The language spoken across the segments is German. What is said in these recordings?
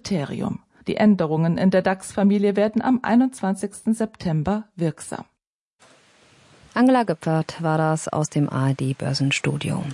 Kriterium. Die Änderungen in der DAX-Familie werden am 21. September wirksam. Angela Göpfert war das aus dem ARD-Börsenstudio.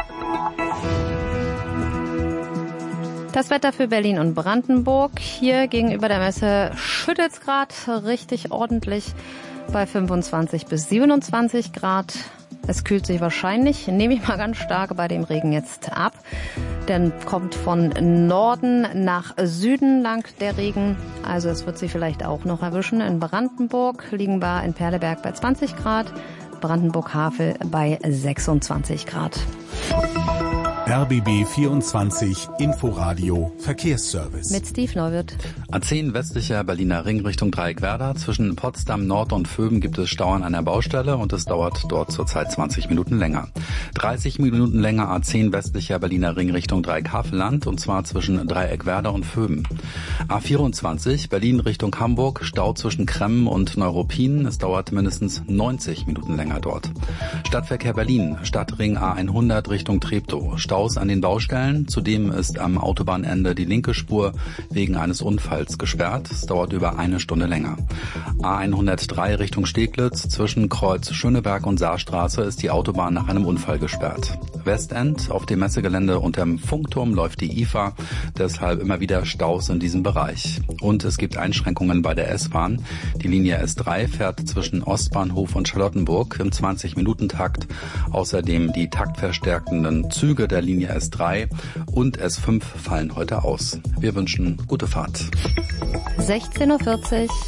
Das Wetter für Berlin und Brandenburg. Hier gegenüber der Messe schüttet es gerade richtig ordentlich bei 25 bis 27 Grad. Es kühlt sich wahrscheinlich, nehme ich mal ganz stark bei dem Regen jetzt ab. Denn kommt von Norden nach Süden lang der Regen. Also es wird Sie vielleicht auch noch erwischen. In Brandenburg liegen wir in Perleberg bei 20 Grad, Brandenburg-Havel bei 26 Grad. RBB 24 Inforadio Verkehrsservice. Mit Steve Neuwirth. A10 westlicher Berliner Ring Richtung Dreieckwerder. Zwischen Potsdam Nord und Vöben gibt es Stau an einer Baustelle und es dauert dort zurzeit 20 Minuten länger. 30 Minuten länger A10 westlicher Berliner Ring Richtung Dreieck-Havelland und zwar zwischen Dreieckwerder und Vöben. A24 Berlin Richtung Hamburg. Stau zwischen Kremmen und Neuruppin. Es dauert mindestens 90 Minuten länger dort. Stadtverkehr Berlin. Stadtring A100 Richtung Treptow. Staus an den Baustellen. Zudem ist am Autobahnende die linke Spur wegen eines Unfalls gesperrt. Es dauert über eine Stunde länger. A103 Richtung Steglitz. Zwischen Kreuz Schöneberg und Saarstraße ist die Autobahn nach einem Unfall gesperrt. Westend auf dem Messegelände unterm Funkturm läuft die IFA. Deshalb immer wieder Staus in diesem Bereich. Und es gibt Einschränkungen bei der S-Bahn. Die Linie S3 fährt zwischen Ostbahnhof und Charlottenburg im 20-Minuten-Takt. Außerdem die taktverstärkenden Züge der Linie S3 und S5 fallen heute aus. Wir wünschen gute Fahrt. 16:40 Uhr.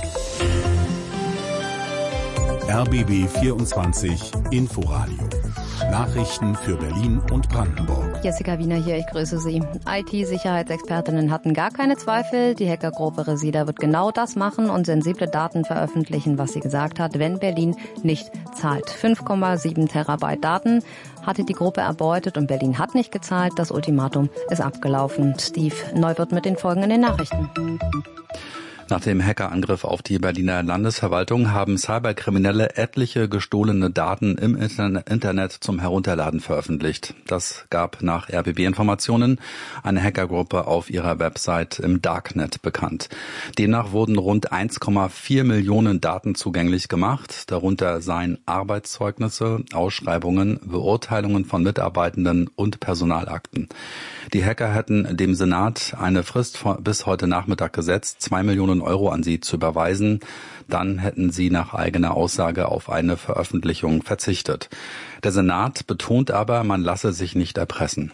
RBB 24 Inforadio. Nachrichten für Berlin und Brandenburg. Jessica Wiener hier, ich grüße Sie. IT-Sicherheitsexpertinnen hatten gar keine Zweifel. Die Hackergruppe Resida wird genau das machen und sensible Daten veröffentlichen, was sie gesagt hat, wenn Berlin nicht zahlt. 5,7 Terabyte Daten hatte die Gruppe erbeutet und Berlin hat nicht gezahlt. Das Ultimatum ist abgelaufen. Steve Neuwirth mit den Folgen in den Nachrichten. Nach dem Hackerangriff auf die Berliner Landesverwaltung haben Cyberkriminelle etliche gestohlene Daten im Internet zum Herunterladen veröffentlicht. Das gab nach RBB-Informationen eine Hackergruppe auf ihrer Website im Darknet bekannt. Demnach wurden rund 1,4 Millionen Daten zugänglich gemacht. Darunter seien Arbeitszeugnisse, Ausschreibungen, Beurteilungen von Mitarbeitenden und Personalakten. Die Hacker hätten dem Senat eine Frist bis heute Nachmittag gesetzt, 2 Millionen Euro an sie zu überweisen. Dann hätten sie nach eigener Aussage auf eine Veröffentlichung verzichtet. Der Senat betont aber, man lasse sich nicht erpressen.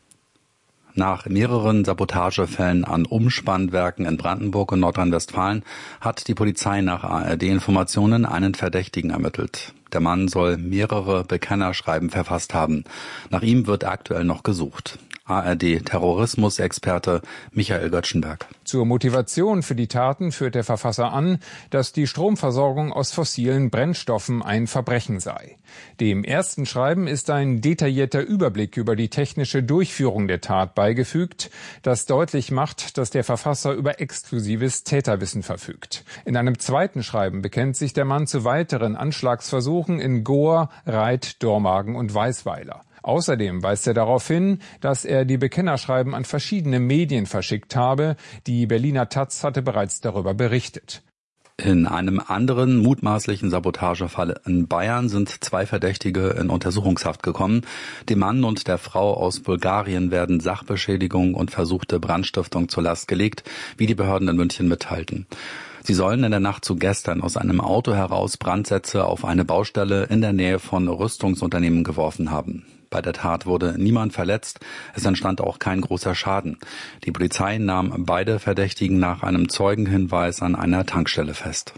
Nach mehreren Sabotagefällen an Umspannwerken in Brandenburg und Nordrhein-Westfalen hat die Polizei nach ARD-Informationen einen Verdächtigen ermittelt. Der Mann soll mehrere Bekennerschreiben verfasst haben. Nach ihm wird aktuell noch gesucht. ARD-Terrorismusexperte Michael Göttschenberg. Zur Motivation für die Taten führt der Verfasser an, dass die Stromversorgung aus fossilen Brennstoffen ein Verbrechen sei. Dem ersten Schreiben ist ein detaillierter Überblick über die technische Durchführung der Tat beigefügt, das deutlich macht, dass der Verfasser über exklusives Täterwissen verfügt. In einem zweiten Schreiben bekennt sich der Mann zu weiteren Anschlagsversuchen in Gohr, Reit, Dormagen und Weisweiler. Außerdem weist er darauf hin, dass er die Bekennerschreiben an verschiedene Medien verschickt habe. Die Berliner Taz hatte bereits darüber berichtet. In einem anderen mutmaßlichen Sabotagefall in Bayern sind 2 Verdächtige in Untersuchungshaft gekommen. Dem Mann und der Frau aus Bulgarien werden Sachbeschädigung und versuchte Brandstiftung zur Last gelegt, wie die Behörden in München mitteilten. Sie sollen in der Nacht zu gestern aus einem Auto heraus Brandsätze auf eine Baustelle in der Nähe von Rüstungsunternehmen geworfen haben. Bei der Tat wurde niemand verletzt, es entstand auch kein großer Schaden. Die Polizei nahm beide Verdächtigen nach einem Zeugenhinweis an einer Tankstelle fest.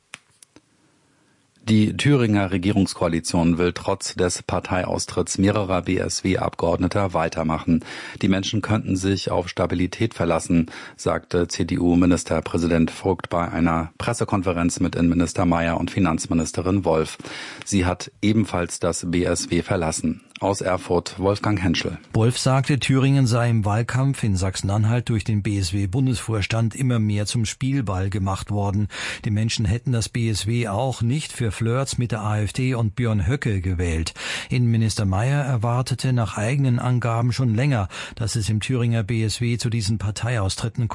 Die Thüringer Regierungskoalition will trotz des Parteiaustritts mehrerer BSW-Abgeordneter weitermachen. Die Menschen könnten sich auf Stabilität verlassen, sagte CDU-Ministerpräsident Vogt bei einer Pressekonferenz mit Innenminister Mayer und Finanzministerin Wolf. Sie hat ebenfalls das BSW verlassen. Aus Erfurt Wolfgang Henschel. Wolf sagte, Thüringen sei im Wahlkampf in Sachsen-Anhalt durch den BSW-Bundesvorstand immer mehr zum Spielball gemacht worden. Die Menschen hätten das BSW auch nicht für Flirts mit der AfD und Björn Höcke gewählt. Innenminister Mayer erwartete nach eigenen Angaben schon länger, dass es im Thüringer BSW zu diesen Parteiaustritten